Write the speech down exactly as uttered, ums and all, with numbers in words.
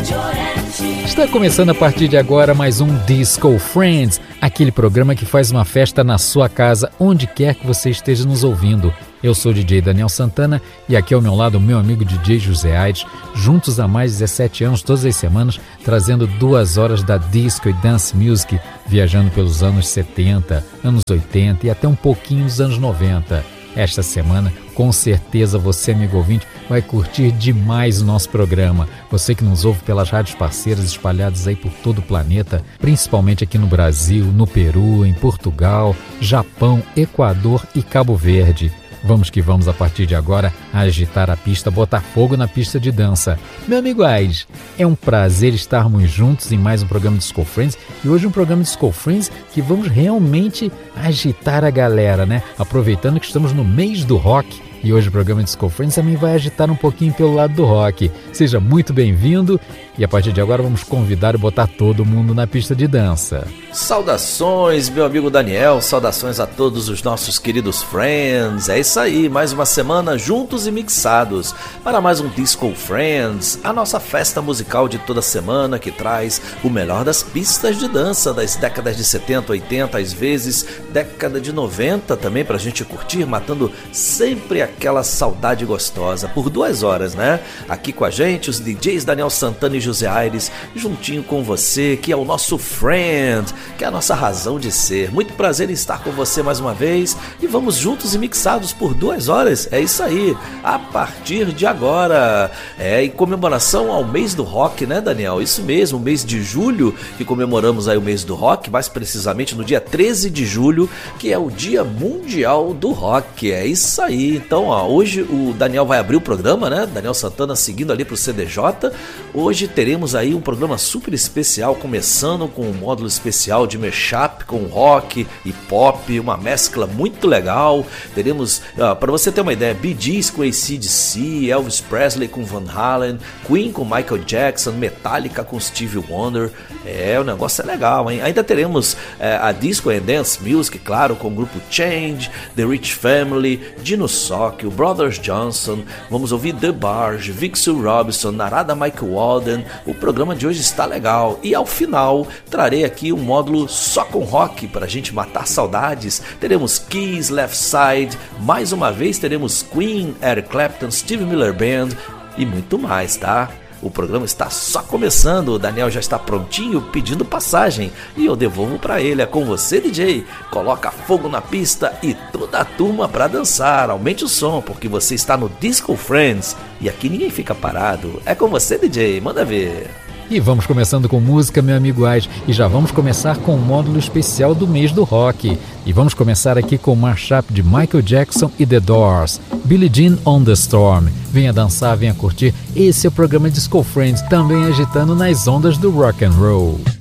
Está começando a partir de agora mais um Disco Friends, aquele programa que faz uma festa na sua casa, onde quer que você esteja nos ouvindo. Eu sou o D J Daniel Santana e aqui ao meu lado o meu amigo D J José Aires, juntos há mais de dezessete anos, todas as semanas, trazendo duas horas da disco e dance music, viajando pelos anos setenta, anos oitenta e até um pouquinho dos anos noventa. Esta semana, com certeza você, amigo ouvinte, vai curtir demais o nosso programa. Você que nos ouve pelas rádios parceiras espalhadas aí por todo o planeta, principalmente aqui no Brasil, no Peru, em Portugal, Japão, Equador e Cabo Verde. Vamos que vamos a partir de agora agitar a pista, botar fogo na pista de dança. Meu amigo Aires, é um prazer estarmos juntos em mais um programa Disco Friends e hoje um programa Disco Friends que vamos realmente agitar a galera, né? Aproveitando que estamos no mês do rock e hoje o programa Disco Friends também vai agitar um pouquinho pelo lado do rock. Seja muito bem-vindo e a partir de agora vamos convidar e botar todo mundo na pista de dança. Saudações, meu amigo Daniel, saudações a todos os nossos queridos friends. É isso aí, mais uma semana juntos e mixados para mais um Disco Friends, a nossa festa musical de toda semana que traz o melhor das pistas de dança das décadas de setenta, oitenta, às vezes década de noventa também pra gente curtir, matando sempre aquela saudade gostosa por duas horas, né? Aqui com a gente os D Js Daniel Santana e José Aires, juntinho com você, que é o nosso friend, que é a nossa razão de ser. Muito prazer em estar com você mais uma vez e vamos juntos e mixados por duas horas. É isso aí, a partir de agora. É em comemoração ao mês do rock, né, Daniel? Isso mesmo, o mês de julho, que comemoramos aí o mês do rock, mais precisamente no dia treze de julho, que é o Dia Mundial do Rock. É isso aí. Então, ó, hoje o Daniel vai abrir o programa, né? Daniel Santana seguindo ali pro C D J. Hoje teremos aí um programa super especial, começando com um módulo especial de mashup com rock e pop, uma mescla muito legal. Teremos, uh, para você ter uma ideia, Bee Gees com A C D C, Elvis Presley com Van Halen, Queen com Michael Jackson, Metallica com Stevie Wonder. É, o negócio é legal, hein? Ainda teremos uh, a Disco and Dance Music, claro, com o grupo Change, The Rich Family, Dino Sock, o Brothers Johnson. Vamos ouvir The Barge, Vixu Robinson, Narada Mike Walden. O programa de hoje está legal e ao final trarei aqui um módulo só com rock para a gente matar saudades. Teremos Kiss, Left Side, mais uma vez teremos Queen, Eric Clapton, Steve Miller Band e muito mais, tá? O programa está só começando, o Daniel já está prontinho pedindo passagem e eu devolvo para ele. É com você, D J. Coloca fogo na pista e toda a turma para dançar. Aumente o som porque você está no Disco Friends e aqui ninguém fica parado. É com você, D J. Manda ver. E vamos começando com música, meu amigo Aires, e já vamos começar com o módulo especial do mês do rock. E vamos começar aqui com o mashup de Michael Jackson e The Doors, Billie Jean on the Storm. Venha dançar, venha curtir, esse é o programa Disco Friends, também agitando nas ondas do rock and roll.